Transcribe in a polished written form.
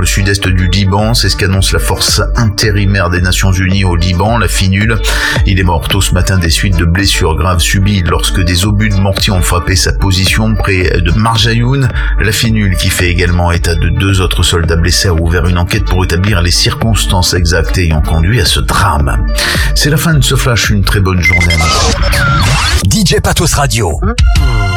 sud-est du Liban. C'est ce qu'annonce la force intérimaire des Nations Unies au Liban, la FINUL. Il est mort tôt ce matin des suites de blessures graves subies lorsque des obus de mortier ont frappé sa position près de Marjayoun. La FINUL, qui fait également état de 2 autres soldats blessés, a ouvert une enquête pour établir les circonstances exactes ayant conduit à ce drame. C'est la fin de ce flash, une très bonne journée. DJ Patos Radio.